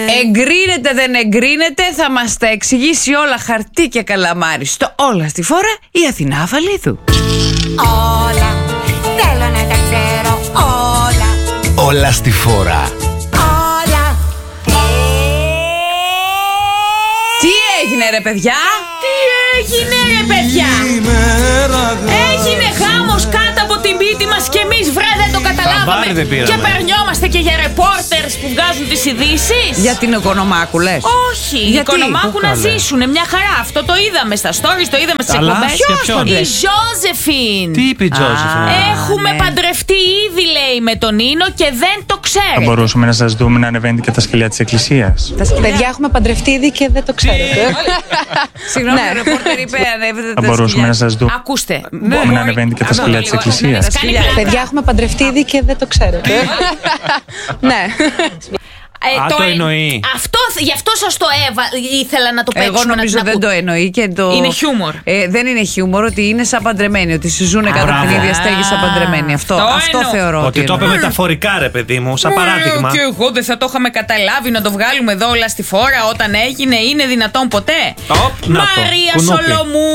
Εγκρίνεται, δεν εγκρίνεται, θα μας τα εξηγήσει όλα χαρτί και καλαμάρι. Στο Όλα στη Φόρα η Αθηνά Αφαλίδου. Όλα, θέλω να τα ξέρω όλα. Όλα στη Φόρα. Όλα. Τι έγινε ρε παιδιά? Τι έγινε ρε παιδιά? Έγινε χάμος κάτω από την πίτη μας και εμείς δεν το καταλάβαμε. Και περνιόμαστε και για ρεπόρτερς που βγάζουν τις ειδήσεις. Για την Οικονομάκου λες? Όχι, η Οικονομάκου να ζήσουνε μια χαρά. Αυτό το είδαμε στα stories, το είδαμε στις εκπομπές. Η Ζώζεφιν. Τι είπε η Ζώζεφιν? Έχουμε παντρευτεί ήδη, λέει, με τον Νίνο και δεν το ξέρετε. Θα μπορούσαμε να σας δούμε να ανεβαίνετε και τα σκυλιά της εκκλησίας? Παιδιά, έχουμε παντρευτεί ήδη και δεν το ξέρετε. Συγγνώμη, ο ρεπόρτερ είπε ανέβετε τα Θα μπορούσαμε να σας δούμε Ακούστε. να ανεβαίνετε και τα σκυλιά της εκκλησίας? Παιδιά, έχουμε παντρευτεί ήδη και δεν το ξέρετε. Ναι. Το εννοεί. Γι' αυτό σας το ήθελα να το παίξουμε. Εγώ νομίζω δεν το εννοεί και το. Είναι χιούμορ. Δεν είναι χιούμορ, ότι είναι σαν παντρεμένοι. Ότι συζούν κάτω από την ίδια στέγη σαν παντρεμένοι. Αυτό θεωρώ. Ότι το είπε μεταφορικά, ρε παιδί μου, σαν παράδειγμα. Και εγώ δεν θα το είχαμε καταλάβει να το βγάλουμε εδώ Όλα στη Φόρα όταν έγινε. Είναι δυνατόν ποτέ? Μαρία Σολομού.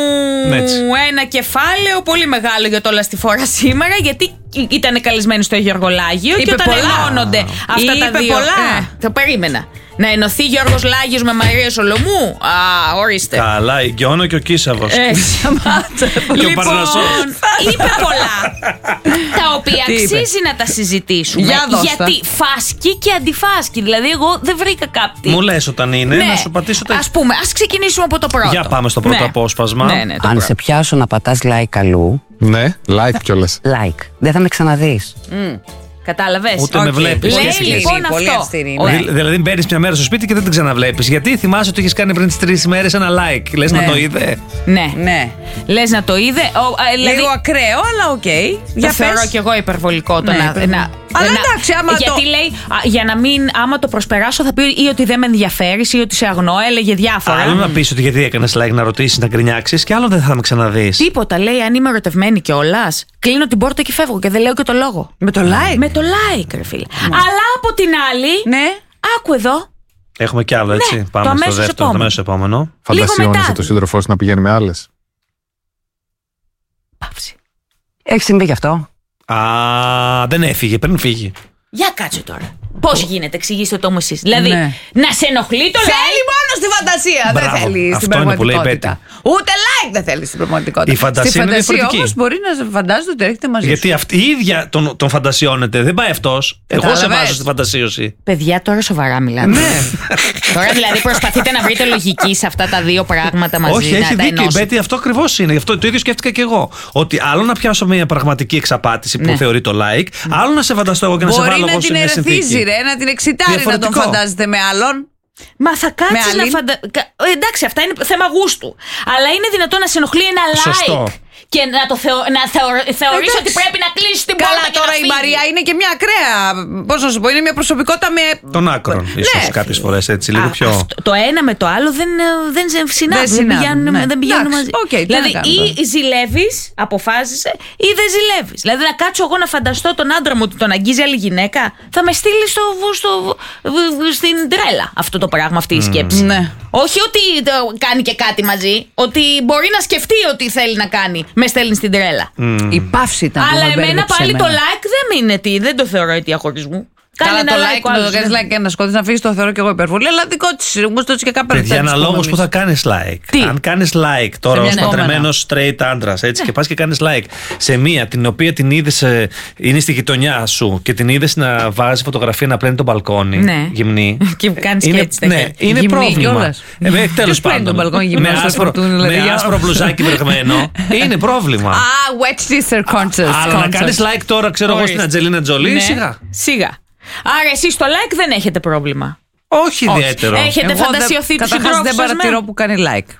Ένα κεφάλαιο πολύ μεγάλο για το Όλα στη Φόρα σήμερα, γιατί ήταν καλεσμένοι στο Γεωργολάγιο και όταν ενώνονται αυτά τα δύο. Το περίμενα. Να ενωθεί Γιώργος Λάγιος με Μαρία Σολομού. Ορίστε. Καλά, η Γκιόνο και ο Κίσαβος. Λοιπόν, είπε πολλά τα οποία αξίζει να τα συζητήσουμε. Γιατί φάσκει και αντιφάσκει. Δηλαδή, εγώ δεν βρήκα κάτι. Μου λες όταν είναι, να σου πατήσω τα. Ας πούμε, ας ξεκινήσουμε από το πρώτο. Για πάμε στο πρώτο απόσπασμα. Αν σε πιάσω να πατάς like αλλού. Ναι, like κιόλας. Like. Δεν θα με ξαναδείς. Κατάλαβες? Ούτε με βλέπεις. Λέει λοιπόν αυτό. Δηλαδή μπαίνεις μια μέρα στο σπίτι και δεν την ξαναβλέπεις. Γιατί θυμάσαι ότι έχεις κάνει πριν τις 3 μέρες ένα like. Λες να το είδε? Ναι. Λες να το είδε. Λίγο ακραίο, αλλά οκ. Το θεωρώ κι εγώ υπερβολικό το να. Αλλά εντάξει, άμα γιατί λέει, για να μην, άμα το προσπεράσω, θα πει ή ότι δεν με ενδιαφέρεις ή ότι σε αγνώ, έλεγε διάφορα. Άλλο να πεις ότι γιατί έκανες like, να ρωτήσεις, να γκρινιάξεις, και άλλο δεν θα με ξαναδείς. Τίποτα, λέει, αν είμαι ερωτευμένη κιόλας, κλείνω την πόρτα και φεύγω και δεν λέω και το λόγο. Με το like? Με το like, ρε φίλε. Αλλά από την άλλη, ναι. Άκου εδώ. Έχουμε κι άλλο, έτσι. Πάμε στο δεύτερο, το αμέσως επόμενο. Φαντασιώνεσαι το σύντροφό σου να πηγαίνει με άλλες? Παύση. Έχει συμβεί γι' αυτό? Δεν έφυγε, πριν φύγει. Για κάτσε τώρα. Πώς γίνεται, εξηγήστε το όμως εσείς. Δηλαδή, να σε ενοχλεί το like. Θέλει μόνο στη φαντασία. Δεν θέλει στην πραγματικότητα. Ούτε like δεν θέλει στην πραγματικότητα. Η φαντασία είναι διαφορετική. Όμως μπορεί να φαντάζεται ότι έρχεται μαζί σου. Γιατί αυτή η ίδια τον φαντασιώνεται. Δεν πάει αυτός. Εγώ σε βάζω στη φαντασίωση. Παιδιά, τώρα σοβαρά μιλάτε. Ναι. Τώρα δηλαδή προσπαθείτε να βρείτε λογική σε αυτά τα δύο πράγματα μαζί. Όχι, έχει δίκιο η Μπέτη, αυτό ακριβώς είναι. Αυτό το ίδιο σκέφτηκα και εγώ. Ότι άλλο να πιάσω μια πραγματική εξαπάτηση που θεωρεί το like, άλλο να σε φανταστώ εγώ και να σε βάλω εγώ σε μια συνθήκη. Να την εξητάρει να τον φαντάζεται με άλλον. Μα θα κάτσεις να εντάξει, αυτά είναι θέμα γούστου. Αλλά είναι δυνατόν να σε ενοχλεί ένα like? Σωστό. Και να θεωρείς ότι πρέπει να κλείσεις την πόρτα. Καλά, τώρα η Μαρία είναι και μια ακραία. Πώς να σου πω, είναι μια προσωπικότητα με. Των άκρων, ίσως κάποιες φορές έτσι, λίγο πιο. Το ένα με το άλλο δεν συνάδουν. Δεν πηγαίνουν μαζί. Δηλαδή, ή ζηλεύεις, αποφάσισε, ή δεν ζηλεύεις. Δηλαδή, να κάτσω εγώ να φανταστώ τον άντρα μου ότι τον αγγίζει άλλη γυναίκα, θα με στείλει στην τρέλα αυτό το πράγμα, αυτή η σκέψη. Όχι ότι κάνει και κάτι μαζί, ότι μπορεί να σκεφτεί ότι θέλει να κάνει. Με στέλνει στην τρέλα. Η παύση ήταν. Αλλά εμένα πάλι το like δεν είναι δεν το θεωρώ αιτία χωρισμού. Καλά, το like, να το κάνεις like και να σκοτείς να φύγεις, το θεωρώ και εγώ υπερβολή. Αλλά δικό της, όμως το έτσι και κάπου. Παιδιά, αναλόγως που θα κάνεις like. Αν κάνεις like τώρα ως παντρεμένος straight άντρας, έτσι, και πας και κάνεις like σε μία την οποία την είδες, είναι στη γειτονιά σου και την είδες να βάζει φωτογραφία να πλένει το μπαλκόνι γυμνή. Και κάνεις και έτσι. Ναι, είναι πρόβλημα. Τέλος πάντων. Με άσπρο μπλουζάκι βρεγμένο. Είναι πρόβλημα. Wet t-shirt. Αλλά να κάνεις like τώρα, ξέρω εγώ, στην Αντζελίνα Τζολί, σιγά. Άρα εσείς στο like δεν έχετε πρόβλημα? Όχι ιδιαίτερο. Έχετε φαντασιωθεί τους συντρόφους σας? Δεν παρατηρώ που κάνει like.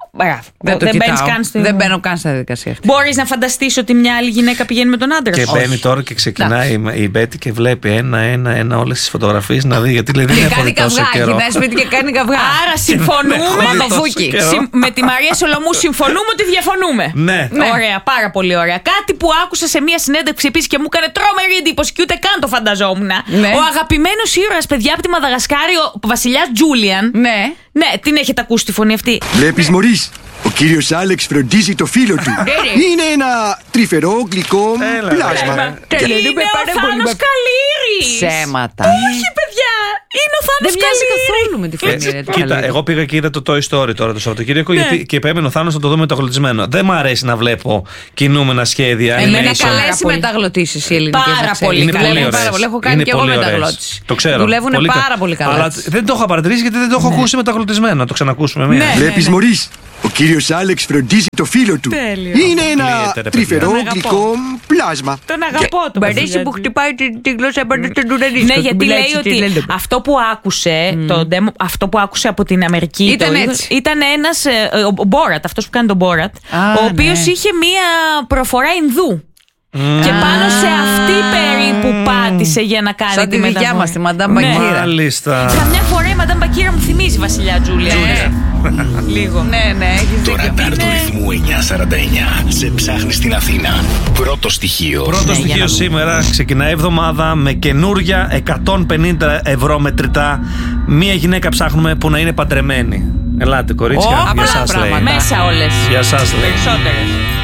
Μπράβο. Δεν μπαίνω καν στα διαδικασία αυτή. Μπορείς να φανταστείς ότι μια άλλη γυναίκα πηγαίνει με τον άντρα σου? Και μπαίνει τώρα και ξεκινάει η Μπέτη και βλέπει ένα όλες τις φωτογραφίες να δει. Γιατί λέει δεν έχω δει τόσο καιρό. Γυρνάει σπίτι και κάνει καυγά. Άρα συμφωνούμε. Με τη Μαρία Σολομού συμφωνούμε ότι διαφωνούμε. Ναι. Ωραία, πάρα πολύ ωραία. Κάτι που άκουσα σε μια συνέντευξη επίσης και μου έκανε τρομερή εντύπωση και ούτε καν το φανταζόμουν. Ο αγαπημένος ήρωας, παιδιά, από τη Μαδαγασκάρη, ο βασιλιάς Τζούλιαν. Ναι, την έχετε ακούσει τη φωνή αυτή? Βλέπεις, Μωρίς, ο κύριος Άλεξ φροντίζει το φίλο του. Είναι ένα τρυφερό γλυκό πλάσμα. Είναι ο Θάνος Καλύρης. Ψέματα. Όχι, παιδιά, είναι ο Θάνος Καλύρης. Δεν μοιάζει καθόλου με τη φωνή. Κοίτα, εγώ πήγα και είδα το Toy Story τώρα το Σαββατοκύριακο και επέμενε ο Θάνος να το δούμε μεταγλωτισμένο. Δεν μου αρέσει να βλέπω κινούμενα σχέδια. Εμένα καλές οι μεταγλωτήσεις οι ελληνικές. Πάρα πολύ. Είναι πολύ ωραίες. Έχω κάνει και εγώ μεταγλώτηση. Το ξέρω. Δουλεύουν πάρα πολύ καλά. Αλλά δεν το έχω παρατηρήσει γιατί δεν το έχω ακούσει μεταγλωτισμένο. Να το ξανακούσουμε μία. Βλέπεις, Μωρίς, ο κύριος Άλεξ φροντίζει το φίλο του. Είναι ένα τρυφερό γλυκό πλάσμα. Τον αγαπώ τον Μπαρίσι που χτυπάει τη γλώσσα απέναντι στον ουρανί. Ναι, γιατί λέει ότι αυτό που άκουσε, αυτό που άκουσε από την Αμερική ήταν ένας, ο Μπόρατ, αυτός που κάνει τον Μπόρατ, ο οποίος είχε μία προφορά Ινδού. Και πάνω σε αυτή περίπου πάτησε για να κάνει σαν τη δικιά μας, τη Μαντάμ Μπακύρα. Μάλιστα. Καμιά φορά η Μαντάμ Μπακύρα μου θυμίζει Βασιλιά Τζούλια. Λίγο. Ναι, έχεις το ραντάρ του ρυθμού 949 σε ψάχνει στην Αθήνα. Πρώτο στοιχείο. Πρώτο στοιχείο σήμερα ξεκινάει εβδομάδα με καινούρια 150 ευρώ μετρητά. Μία γυναίκα ψάχνουμε που να είναι παντρεμένη. Ελάτε, κορίτσια. Για σας λέει. Μέσα όλες. Για σας λέει. Περισσότερες.